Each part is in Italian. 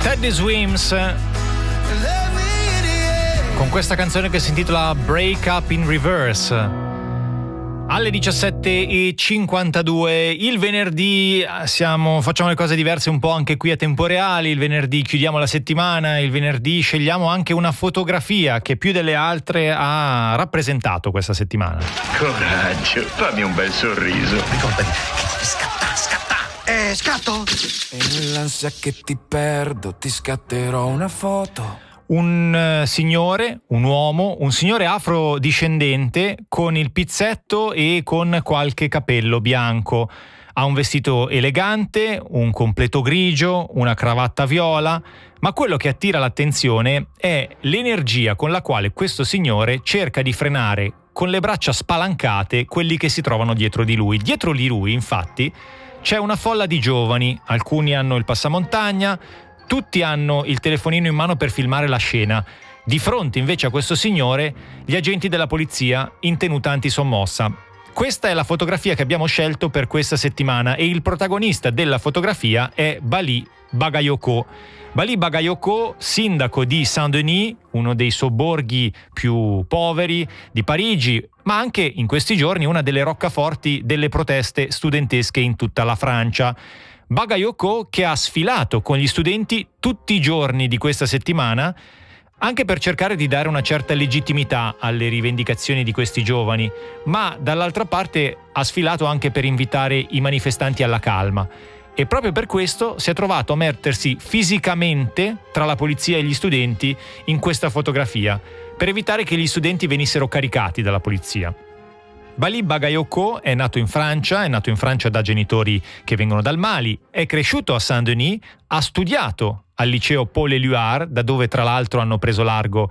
Teddy Swims con questa canzone che si intitola Break Up in Reverse. Alle 17:52 il venerdì facciamo le cose diverse un po' anche qui a Tempo Reale. Il venerdì chiudiamo la settimana, il venerdì scegliamo anche una fotografia che più delle altre ha rappresentato questa settimana. Coraggio, fammi un bel sorriso. Ricordati, scatta. Scatto? E nell'ansia che ti perdo ti scatterò una foto. Un signore afrodiscendente con il pizzetto e con qualche capello bianco. Ha un vestito elegante, un completo grigio, una cravatta viola, ma quello che attira l'attenzione è l'energia con la quale questo signore cerca di frenare con le braccia spalancate quelli che si trovano dietro di lui. Dietro di lui, infatti, c'è una folla di giovani, alcuni hanno il passamontagna, tutti hanno il telefonino in mano per filmare la scena. Di fronte invece a questo signore, gli agenti della polizia in tenuta antisommossa. Questa è la fotografia che abbiamo scelto per questa settimana e il protagonista della fotografia è Bali Bagayoko. Bali Bagayoko, sindaco di Saint-Denis, uno dei sobborghi più poveri di Parigi, ma anche in questi giorni una delle roccaforti delle proteste studentesche in tutta la Francia. Bagayoko che ha sfilato con gli studenti tutti i giorni di questa settimana, anche per cercare di dare una certa legittimità alle rivendicazioni di questi giovani, ma dall'altra parte ha sfilato anche per invitare i manifestanti alla calma. E proprio per questo si è trovato a mettersi fisicamente tra la polizia e gli studenti in questa fotografia, per evitare che gli studenti venissero caricati dalla polizia. Bali Bagayoko è nato in Francia da genitori che vengono dal Mali, è cresciuto a Saint-Denis, ha studiato al liceo Paul Éluard, da dove tra l'altro hanno preso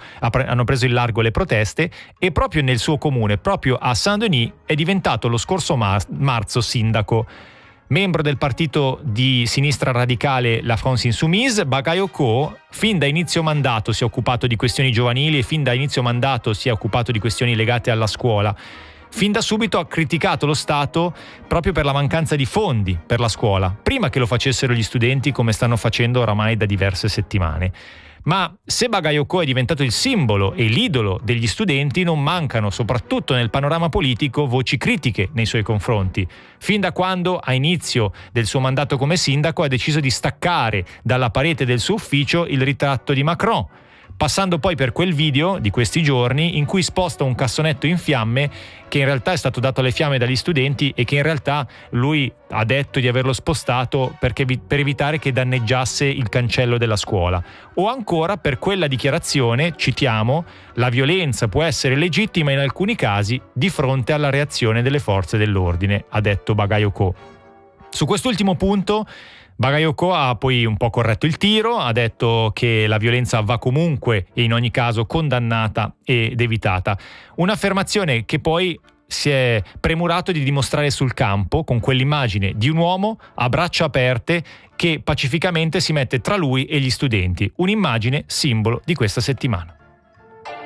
il largo le proteste, e proprio nel suo comune, proprio a Saint-Denis, è diventato lo scorso marzo sindaco. Membro del partito di sinistra radicale La France Insoumise, Bagayoko fin da inizio mandato si è occupato di questioni giovanili e fin da inizio mandato si è occupato di questioni legate alla scuola. Fin da subito ha criticato lo Stato proprio per la mancanza di fondi per la scuola, prima che lo facessero gli studenti come stanno facendo oramai da diverse settimane. Ma se Bagayoko è diventato il simbolo e l'idolo degli studenti, non mancano, soprattutto nel panorama politico, voci critiche nei suoi confronti. Fin da quando, a inizio del suo mandato come sindaco, ha deciso di staccare dalla parete del suo ufficio il ritratto di Macron, passando poi per quel video di questi giorni in cui sposta un cassonetto in fiamme che in realtà è stato dato alle fiamme dagli studenti e che in realtà lui ha detto di averlo spostato per evitare che danneggiasse il cancello della scuola. O ancora per quella dichiarazione, citiamo, la violenza può essere legittima in alcuni casi di fronte alla reazione delle forze dell'ordine, ha detto Bagayoko. Su quest'ultimo punto Bagayoko ha poi un po' corretto il tiro, ha detto che la violenza va comunque e in ogni caso condannata ed evitata. Un'affermazione che poi si è premurato di dimostrare sul campo con quell'immagine di un uomo a braccia aperte che pacificamente si mette tra lui e gli studenti. Un'immagine simbolo di questa settimana.